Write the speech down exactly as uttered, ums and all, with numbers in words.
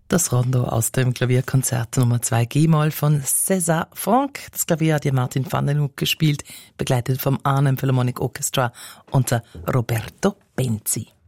Das Rondo aus dem Klavierkonzert Nummer zwei G-Moll von César Franck. Das Klavier hat ja Martin van den Hoek gespielt, begleitet vom Arnhem Philharmonic Orchestra unter Roberto Benzi.